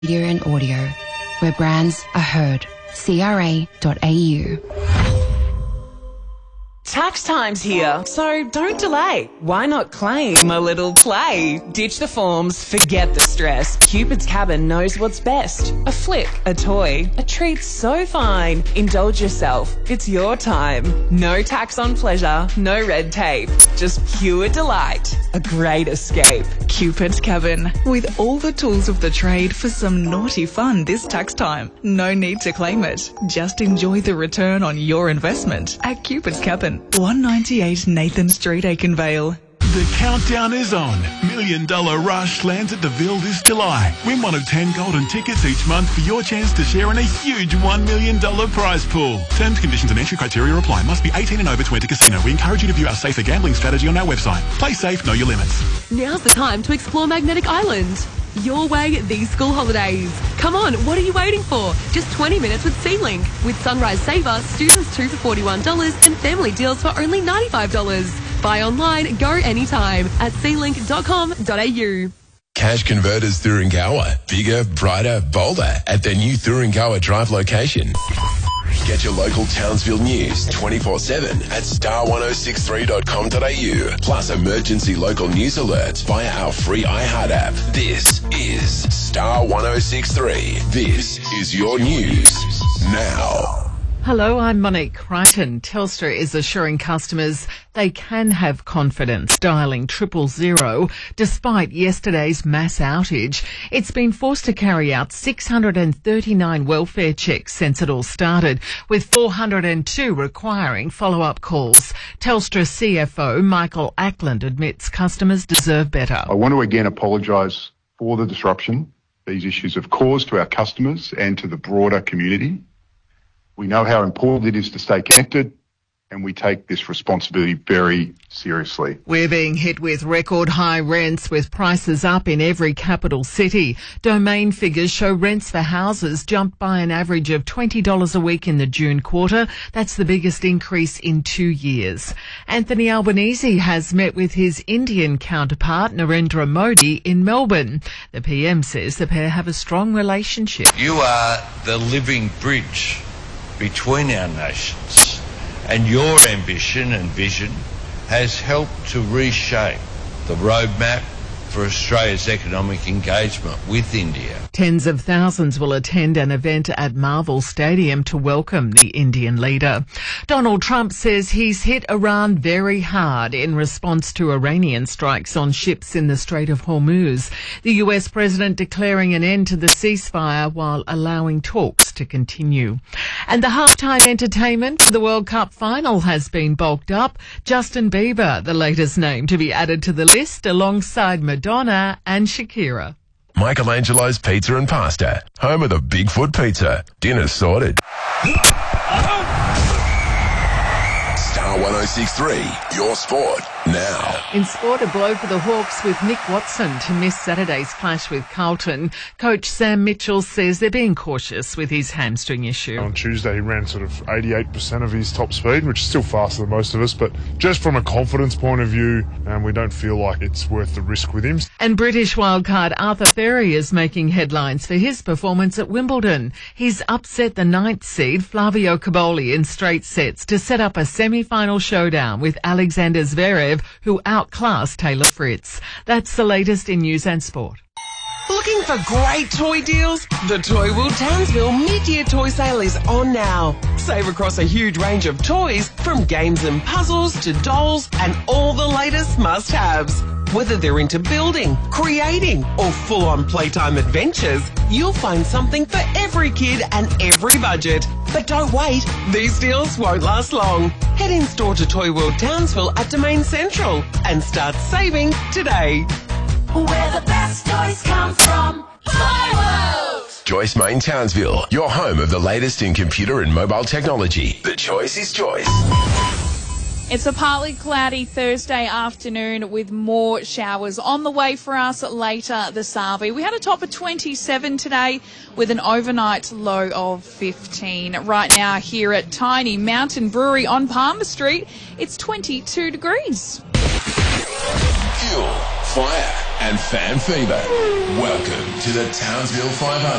Media and audio, where brands are heard. CRA.au. Tax time's here, so don't delay. Why not claim a little play? Ditch the forms, forget the stress. Cupid's Cabin knows what's best. A flick, a toy, a treat so fine. Indulge yourself. It's your time. No tax on pleasure, no red tape. Just pure delight. A great escape. Cupid's Cabin, with all the tools of the trade for some naughty fun this tax time. No need to claim it. Just enjoy the return on your investment at Cupid's Cabin. 198 Nathan Street, Aikenvale. The countdown is on. $1 Million Rush lands at the Ville this July. Win one of 10 golden tickets each month for your chance to share in a huge $1 million prize pool. Terms, conditions and entry criteria apply. Must be 18 and over to enter casino. We encourage you to view our safer gambling strategy on our website. Play safe, know your limits. Now's the time to explore Magnetic Island. Your way these school holidays. Come on, what are you waiting for? Just 20 minutes with SeaLink. With Sunrise Saver, students 2 for $41 and family deals for only $95. Buy online, go anytime at sealink.com.au. Cash Converters Thuringowa. Bigger, brighter, bolder at their new Thuringowa Drive location. Get your local Townsville news 24/7 at star1063.com.au. Plus emergency local news alerts via our free iHeart app. This is Star 1063. This is your news now. Hello, I'm Monique Crichton. Telstra is assuring customers they can have confidence dialing 000 despite yesterday's mass outage. It's been forced to carry out 639 welfare checks since it all started, with 402 requiring follow-up calls. Telstra CFO Michael Ackland admits customers deserve better. I want to again apologise for the disruption these issues have caused to our customers and to the broader community. We know how important it is to stay connected, and we take this responsibility very seriously. We're being hit with record high rents, with prices up in every capital city. Domain figures show rents for houses jumped by an average of $20 a week in the June quarter. That's the biggest increase in 2 years. Anthony Albanese has met with his Indian counterpart Narendra Modi in Melbourne. The PM says the pair have a strong relationship. You are the living bridge between our nations, and your ambition and vision has helped to reshape the roadmap for Australia's economic engagement with India. Tens of thousands will attend an event at Marvel Stadium to welcome the Indian leader. Donald Trump says he's hit Iran very hard in response to Iranian strikes on ships in the Strait of Hormuz. The US president declaring an end to the ceasefire while allowing talks to continue. And the halftime entertainment for the World Cup final has been bulked up. Justin Bieber, the latest name to be added to the list, alongside Madonna and Shakira. Michelangelo's Pizza and Pasta, home of the Bigfoot Pizza. Dinner sorted. Star 1063, your sport now. In sport, a blow for the Hawks with Nick Watson to miss Saturday's clash with Carlton. Coach Sam Mitchell says they're being cautious with his hamstring issue. On Tuesday, he ran sort of 88% of his top speed, which is still faster than most of us, but just from a confidence point of view, we don't feel like it's worth the risk with him. And British wildcard Arthur Ferry is making headlines for his performance at Wimbledon. He's upset the 9th seed Flavio Cobolli in straight sets to set up a semi-final showdown with Alexander Zverev, who outclassed Taylor Fritz. That's the latest in news and sport. Looking for great toy deals? The Toy World Townsville mid-year toy sale is on now. Save across a huge range of toys, from games and puzzles to dolls and all the latest must-haves. Whether they're into building, creating, or full-on playtime adventures, you'll find something for every kid and every budget. But don't wait, these deals won't last long. Head in store to Toy World Townsville at Domain Central and start saving today. Where the best toys come from, Toy World! Joyce Main Townsville, your home of the latest in computer and mobile technology. The choice is Joyce. It's a partly cloudy Thursday afternoon with more showers on the way for us later this Arvi. We had a top of 27 today with an overnight low of 15. Right now here at Tiny Mountain Brewery on Palmer Street, it's 22 degrees. fuel, fire, and fan fever. Welcome to the Townsville 500.